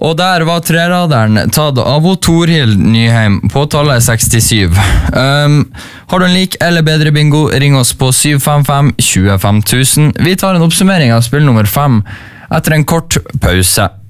Og der var treraderen tatt av Torhild Nyheim, påtale 67. Har du en lik eller bedre bingo, ring oss på 755 25 000. Vi tar en oppsummering av spill nummer 5 etter en kort pause.